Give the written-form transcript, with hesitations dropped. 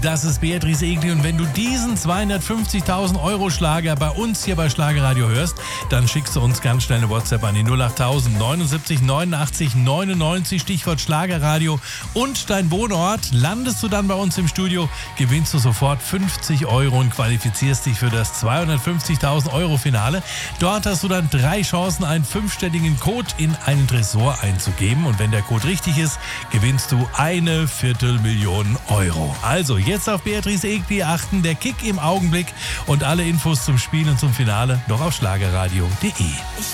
Das ist Beatrice Egli und wenn du diesen 250.000 Euro Schlager bei uns hier bei Schlagerradio hörst, dann schickst du uns ganz schnell eine WhatsApp an die 08000 79 89 99, Stichwort Schlagerradio und dein Wohnort. Landest du dann bei uns im Studio, gewinnst du sofort 50 Euro und qualifizierst dich für das 250.000 Euro Finale. Dort hast du dann 3 Chancen, einen 5-stelligen Code in einen Tresor einzugeben und wenn der Code richtig ist, gewinnst du 250.000 Euro. Also jetzt auf Beatrice Egli achten, der Kick im Augenblick und alle Infos zum Spiel und zum Finale noch auf schlagerradio.de.